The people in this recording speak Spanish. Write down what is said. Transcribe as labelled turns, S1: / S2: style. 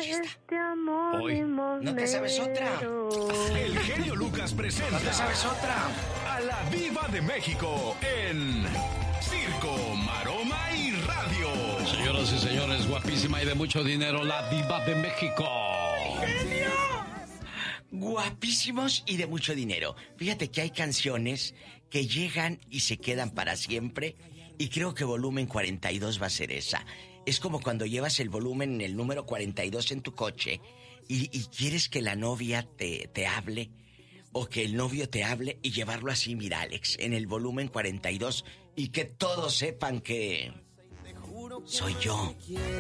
S1: este amor
S2: Hoy.
S3: ¿No te sabes otra?
S2: El genio Lucas presenta.
S3: ¿No te sabes otra?
S2: A la Diva de México en Circo, Maroma y Radio.
S4: Señoras y señores, guapísima y de mucho dinero, la Diva de México.
S3: Guapísimos y de mucho dinero. Fíjate que hay canciones que llegan y se quedan para siempre. Y creo que volumen 42 va a ser esa. Es como cuando llevas el volumen, el número 42 en tu coche y quieres que la novia te hable o que el novio te hable y llevarlo así, mira, Alex, en el volumen 42 y que todos sepan que soy yo